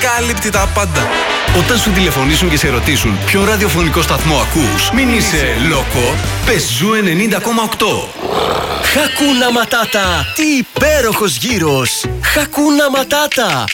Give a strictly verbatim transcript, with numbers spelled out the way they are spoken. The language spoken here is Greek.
κάλυπτει τα πάντα. Όταν σου τηλεφωνήσουν και σε ρωτήσουν ποιον ραδιοφωνικό σταθμό ακούς, μην είσαι λόκο, πες Ζου ενενήντα κόμμα οκτώ. Χακούνα Ματάτα! Τι υπέροχος γύρος! Χακούνα Ματάτα!